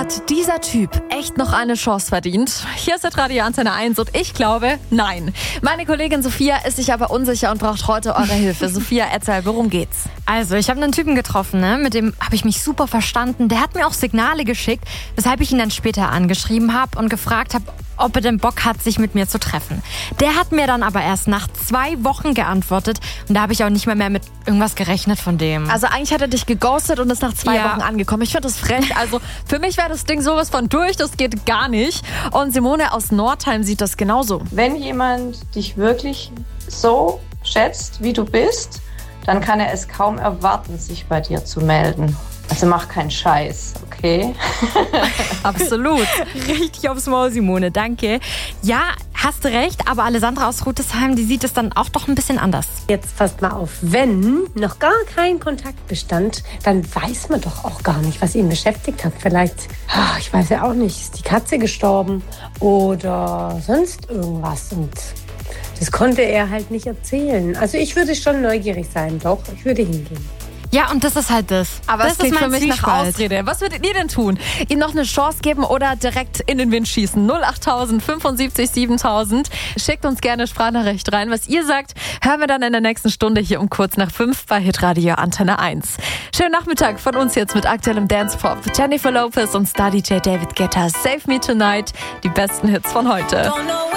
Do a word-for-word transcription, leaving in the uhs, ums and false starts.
Hat dieser Typ echt noch eine Chance verdient? Hier ist der Radio Antenne eins und ich glaube, nein. Meine Kollegin Sophia ist sich aber unsicher und braucht heute eure Hilfe. Sophia, erzähl, worum geht's? Also, ich habe einen Typen getroffen, ne? Mit dem habe ich mich super verstanden. Der hat mir auch Signale geschickt, weshalb ich ihn dann später angeschrieben habe und gefragt habe, ob er denn Bock hat, sich mit mir zu treffen. Der hat mir dann aber erst nach zwei Wochen geantwortet und da habe ich auch nicht mehr, mehr mit irgendwas gerechnet von dem. Also eigentlich hat er dich geghostet und ist nach zwei Ja. Wochen angekommen. Ich finde das frech. Also für mich wäre das Ding sowas von durch, das geht gar nicht. Und Simone aus Nordheim sieht das genauso. Wenn jemand dich wirklich so schätzt, wie du bist, dann kann er es kaum erwarten, sich bei dir zu melden. Also mach keinen Scheiß, okay? Absolut. Richtig aufs Maul, Simone, danke. Ja, hast du recht, aber Alessandra aus Rutesheim, die sieht es dann auch doch ein bisschen anders. Jetzt passt mal auf, wenn noch gar kein Kontakt bestand, dann weiß man doch auch gar nicht, was ihn beschäftigt hat. Vielleicht, ach, ich weiß ja auch nicht, ist die Katze gestorben oder sonst irgendwas. Und das konnte er halt nicht erzählen. Also ich würde schon neugierig sein, doch, ich würde hingehen. Ja, und das ist halt das. Aber das es klingt ist für mein mich nach Zwiespalt. Ausrede. Was würdet ihr denn tun? Ihm noch eine Chance geben oder direkt in den Wind schießen? null acht fünfundsiebzig siebentausend. Schickt uns gerne Sprachnachricht rein. Was ihr sagt, hören wir dann in der nächsten Stunde hier um kurz nach fünf bei Hitradio Antenne eins. Schönen Nachmittag von uns jetzt mit aktuellem Dance-Pop. Star-D J David Guetta, Save Me Tonight. Die besten Hits von heute.